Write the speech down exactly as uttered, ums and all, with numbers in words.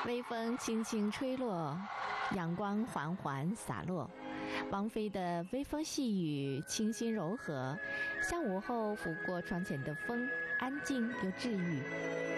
微风轻轻吹落，阳光缓缓洒落，王菲的微风细雨清新柔和，像午后拂过窗前的风，安静又治愈。